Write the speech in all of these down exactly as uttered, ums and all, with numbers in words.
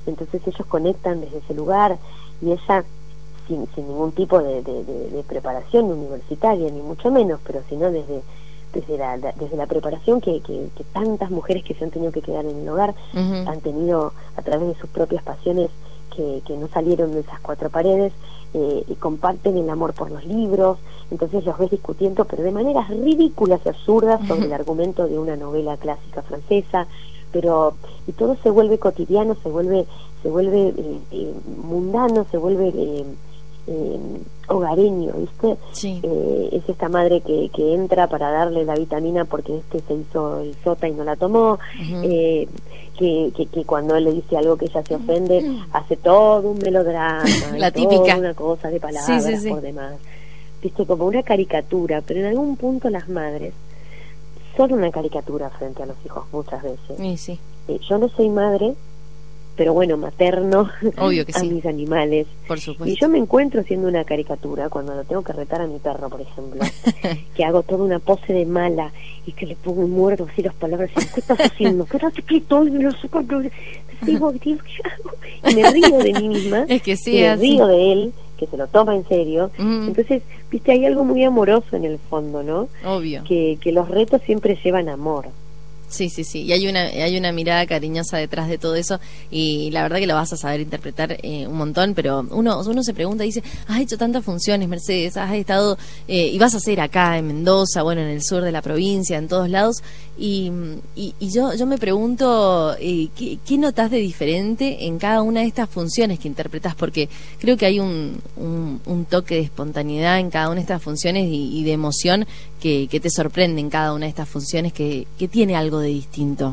entonces ellos conectan desde ese lugar, y ella sin, sin ningún tipo de, de, de, de preparación universitaria, ni mucho menos, pero sino desde desde la, la desde la preparación que, que, que tantas mujeres que se han tenido que quedar en el hogar uh-huh. han tenido a través de sus propias pasiones que, que no salieron de esas cuatro paredes, eh, y comparten el amor por los libros. Entonces los ves discutiendo, pero de maneras ridículas y absurdas, sobre uh-huh. el argumento de una novela clásica francesa, pero y todo se vuelve cotidiano, se vuelve se vuelve eh, eh, mundano, se vuelve eh, eh, hogareño, ¿viste? Sí. Eh, es esta madre que, que entra para darle la vitamina porque este se hizo el sota y no la tomó, uh-huh. eh, que, que, que cuando él le dice algo que ella se ofende, uh-huh. hace todo un melodrama, la típica, toda una cosa de palabras sí, sí, sí. por demás, ¿viste? Como una caricatura, pero en algún punto las madres son una caricatura frente a los hijos muchas veces. Sí, sí. Eh, yo no soy madre, pero bueno, materno obvio que a sí. mis animales. Por supuesto. Y yo me encuentro haciendo una caricatura cuando lo tengo que retar a mi perro, por ejemplo, que hago toda una pose de mala y que le pongo un muerto así las palabras y ¿qué estás haciendo? Quédate quieto y me lo saco. Digo, tío, ¿qué hago? Y me río de mí misma. Es que sí, y me así. río de él, que se lo toma en serio. Mm. Entonces, viste, hay algo muy amoroso en el fondo, ¿no? Obvio. Que, que los retos siempre llevan amor. Sí, sí, sí, y hay una hay una mirada cariñosa detrás de todo eso, y la verdad que lo vas a saber interpretar eh, un montón, pero uno uno se pregunta, dice, has hecho tantas funciones, Mercedes, has estado, eh, y vas a hacer acá en Mendoza, bueno, en el sur de la provincia, en todos lados, y, y, y yo yo me pregunto, eh, ¿qué, ¿qué notas de diferente en cada una de estas funciones que interpretas? Porque creo que hay un, un, un toque de espontaneidad en cada una de estas funciones y, y de emoción que, que te sorprende en cada una de estas funciones, que, que tiene algo de distinto.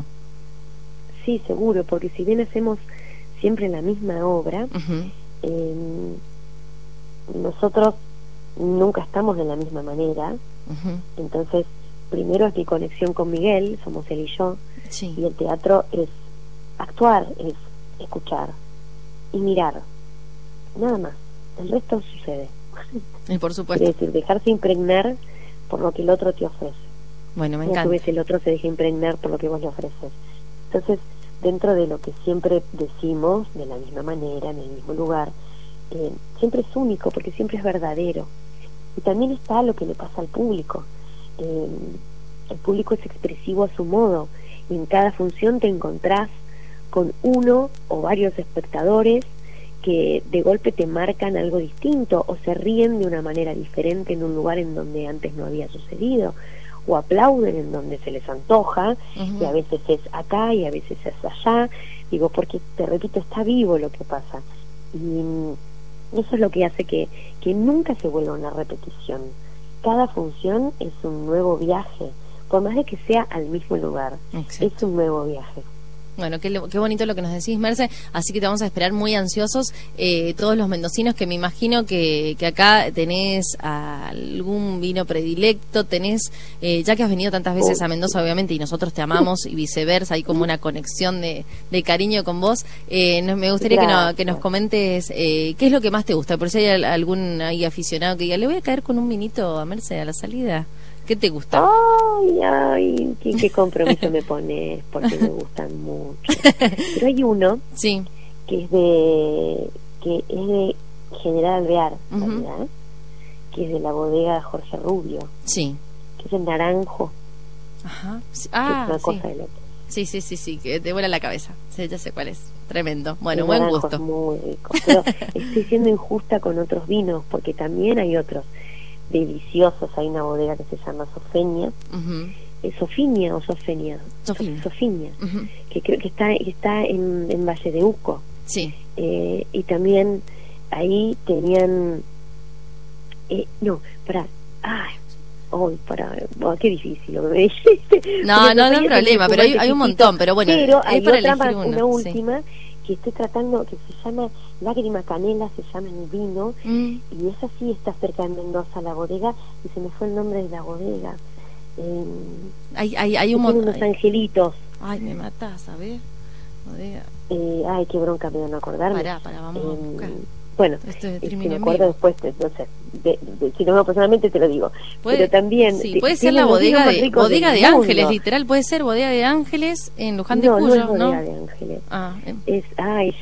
Sí, seguro, porque si bien hacemos siempre la misma obra, uh-huh. eh, nosotros nunca estamos de la misma manera, uh-huh. entonces primero es mi conexión con Miguel, somos él y yo, sí. y el teatro es actuar, es escuchar y mirar, nada más, el resto sucede. Y por supuesto. Es decir, dejarse impregnar por lo que el otro te ofrece. Bueno, me y encanta. a su vez el otro se deja impregnar por lo que vos le ofreces. Entonces, dentro de lo que siempre decimos, de la misma manera, en el mismo lugar, eh, siempre es único, porque siempre es verdadero. Y también está lo que le pasa al público. Eh, el público es expresivo a su modo, y en cada función te encontrás con uno o varios espectadores que de golpe te marcan algo distinto, o se ríen de una manera diferente en un lugar en donde antes no había sucedido, o aplauden en donde se les antoja, uh-huh. y a veces es acá y a veces es allá, digo, porque te repito, está vivo lo que pasa, y eso es lo que hace que, que nunca se vuelva una repetición. Cada función es un nuevo viaje, por más de que sea al mismo lugar. Exacto. Es un nuevo viaje. Bueno, qué, qué bonito lo que nos decís, Merce, así que te vamos a esperar muy ansiosos, eh, todos los mendocinos, que me imagino que, que acá tenés algún vino predilecto, tenés, eh, ya que has venido tantas veces a Mendoza, obviamente, y nosotros te amamos, y viceversa, hay como una conexión de, de cariño con vos, eh, nos, me gustaría que, no, que nos comentes eh, qué es lo que más te gusta, por si hay algún ahí aficionado que diga, le voy a caer con un vinito a Merce a la salida. ¿Qué te gusta? Ay, ay, qué, qué compromiso me pones, porque me gustan mucho. Pero hay uno, sí, que es de que es de General Alvear, uh-huh. ¿verdad? Que es de la bodega Jorge Rubio. Sí. Que es el naranjo. Ajá. Ah, que es una sí. cosa de loco. Sí, sí, sí, sí, que te vuela la cabeza. Sí, ya sé cuál es. Tremendo. Bueno, el buen gusto. Es muy rico. Pero estoy siendo injusta con otros vinos, porque también hay otros deliciosos. Hay una bodega que se llama Sofenia, uh-huh. ¿Es Sofinia o Sofenia? Sofinia, Sofinia, uh-huh. que creo que está está en, en Valle de Uco. Sí. Eh, y también ahí tenían eh, no, para ay, oh, para oh, qué difícil lo que me dijiste. No, no, no hay problema, pero hay, hay un montón, pero bueno, pero hay es para otra elegir más, uno, una última, sí. que estoy tratando, que se llama Lágrima Canela, se llama el vino, mm. y esa sí está cerca de Mendoza, la bodega, y se me fue el nombre de la bodega. Eh, hay, hay, hay un montón. Unos angelitos. Ay, me matás, a ver. Bodega. Eh, ay, qué bronca me van a acordarme. Pará, pará, vamos eh, a buscar. Bueno, Esto si me acuerdo después, te, no sé, de, de, si no me personalmente te lo digo. Puede, pero también sí, puede ser la bodega de bodega de Ángeles, literal, puede ser bodega de Ángeles en Luján de no, Cuyo, no es bodega ¿no? de Ángeles. Ah, eh. es, ay,